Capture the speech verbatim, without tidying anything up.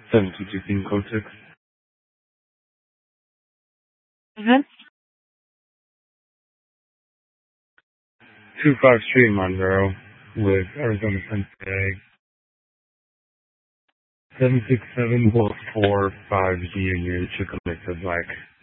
seven two two King Code six. Mm-hmm. two five Street, Monroe, with Arizona Sensei. seven six seven four five G Union Chicken Mesa Black.